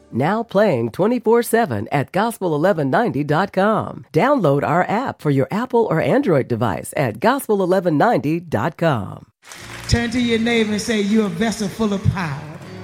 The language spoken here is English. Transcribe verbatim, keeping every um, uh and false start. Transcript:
Now playing twenty-four seven at gospel eleven ninety dot com. Download our app for your Apple or Android device at gospel eleven ninety dot com. Turn to your neighbor and say, you're a vessel full of power.